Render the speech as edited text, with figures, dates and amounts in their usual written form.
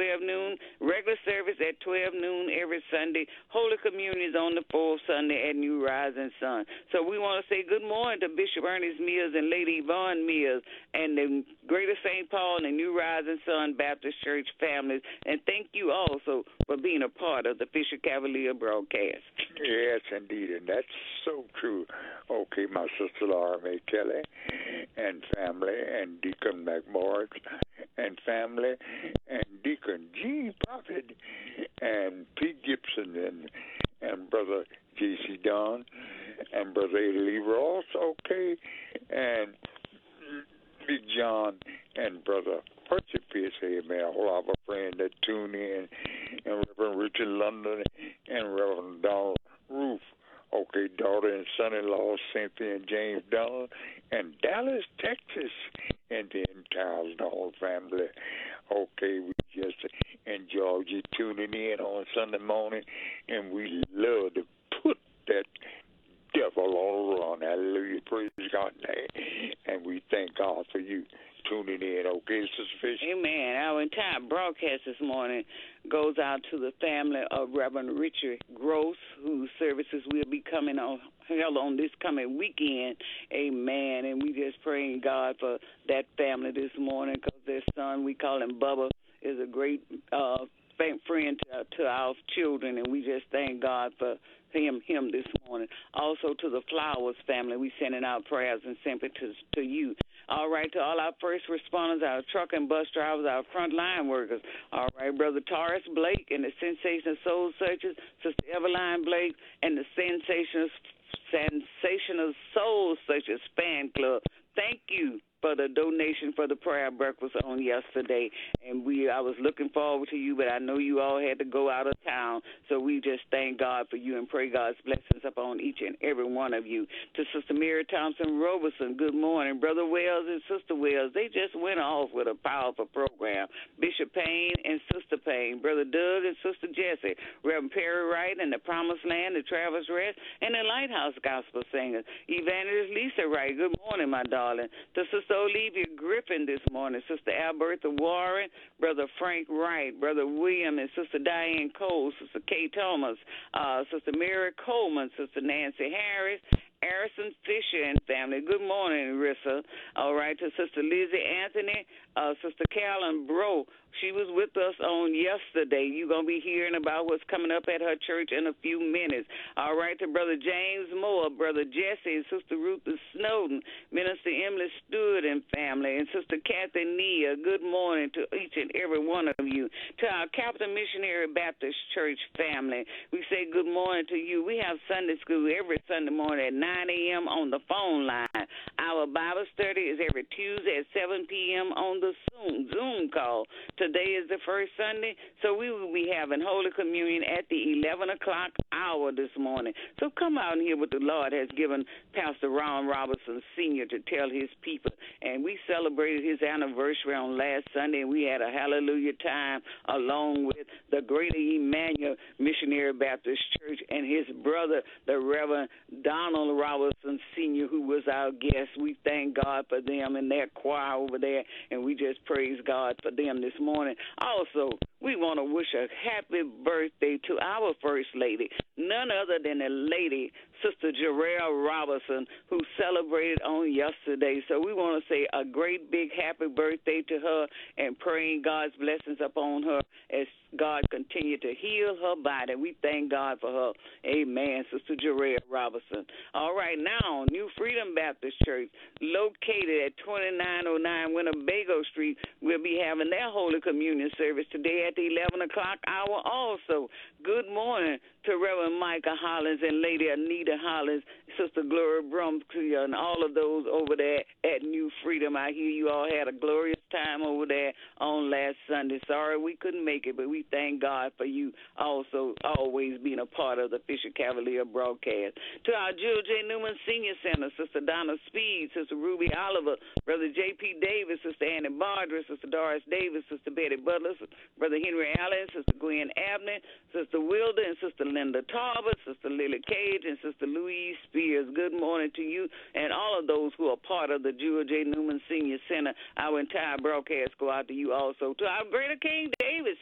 12 noon. Regular service at 12 noon every Sunday. Holy Communion is on the fourth Sunday at New Rising Sun. So we want to say good morning to Bishop Ernest Mills and Lady Yvonne Mills and the Greater St. Paul and the New Rising Sun Baptist Church families. And thank you also for being a part of the Fisher Cavalier broadcast. Yes, indeed, and that's so true. Okay, my sister Laura Mae Kelly and family, and Deacon McMorris and family, and Deacon G. Prophet, and Pete Gibson, and Brother J.C. Don, and Brother Eddie Lee Ross, okay, and Big John, and Brother Percy Pierce, amen. A whole lot of friends that tune in, and Reverend Richard London, and Reverend Donald Roof, okay, daughter and son-in-law Cynthia and James Donald, and Dallas, Texas, and the entire Donald family. Okay, we just enjoy you tuning in on Sunday morning, and we love to put that devil on a run. Hallelujah, praise God's name, and we thank God for you tuning in. Okay, Sister Fish? Amen. Our entire broadcast this morning goes out to the family of Reverend Richard Gross, whose services will be coming on held on this coming weekend. Amen. And we just praying God for that family this morning because their son, we call him Bubba, is a great friend to our children, and we just thank God for him this morning. Also to the Flowers family, we sending out prayers and sympathy to you. All right, to all our first responders, our truck and bus drivers, our frontline workers. All right, Brother Taurus Blake and the Sensational Soul Searchers, Sister Eveline Blake and the Sensational Soul Searchers fan club. Thank you for the donation for the prayer breakfast on yesterday. And I was looking forward to you, but I know you all had to go out of town. So we just thank God for you and pray God's blessings upon each and every one of you. To Sister Mary Thompson Roberson, good morning. Brother Wells and Sister Wells, they just went off with a powerful program. Bishop Payne and Sister Payne, Brother Doug and Sister Jessie, Reverend Perry Wright and the Promised Land, the Travelers Rest, and the Lighthouse Gospel Singers. Evangelist Lisa Wright, good morning, my darling. To Sister Olivia Griffin this morning, Sister Alberta Warren, Brother Frank Wright, Brother William and Sister Diane Cole, Sister Kay Thomas, Sister Mary Coleman, Sister Nancy Harris, Harrison Fisher and family. Good morning, Rissa. All right, to Sister Lizzie Anthony, Sister Carolyn Bro. She was with us on yesterday. You're going to be hearing about what's coming up at her church in a few minutes. All right, to Brother James Moore, Brother Jesse, and Sister Ruth Snowden, Minister Emily Stewart and family, and Sister Kathy Nia. Good morning to each and every one of you. To our Capital Missionary Baptist Church family, we say good morning to you. We have Sunday school every Sunday morning at 9 a.m. on the phone line. Our Bible study is every Tuesday at 7 p.m. on the Zoom call. Today is the first Sunday, so we will be having Holy Communion at the 11 o'clock hour this morning. So come out and hear what the Lord has given Pastor Ron Robertson Sr. to tell his people. And we celebrated his anniversary on last Sunday, and we had a hallelujah time along with the Greater Emmanuel Missionary Baptist Church and his brother, the Reverend Donald Robertson Sr., who was our guest. We thank God for them and their choir over there, and we just praise God for them this morning. Also, we want to wish a happy birthday to our First Lady, none other than the lady, Sister Jarrell Robertson, who celebrated on yesterday. So we want to say a great big happy birthday to her and praying God's blessings upon her as God continue to heal her body. We thank God for her. Amen, Sister Jarrell Robertson. All right, now, New Freedom Baptist Church, located at 2909 Winnebago Street, will be having their Holy Communion service today at the 11 o'clock hour also. Good morning to Reverend Micah Hollins and Lady Anita Hollins, Sister Gloria Brumfield, and all of those over there at New Freedom. I hear you all had a glorious time over there on last Sunday. Sorry we couldn't make it, but we thank God for you also always being a part of the Fisher Cavalier broadcast. To our Jill J. Newman Senior Center, Sister Donna Speed, Sister Ruby Oliver, Brother J.P. Davis, Sister Annie Bardry, Sister Doris Davis, Sister Betty Butler, Brother Henry Allen, Sister Gwen Abney, Sister Wilder, and Sister Linda Talbot, Sister Lily Cage, and Sister Louise Spears. Good morning to you and all of those who are part of the Jewel J. Newman Senior Center. Our entire broadcast go out to you also. To our Greater King David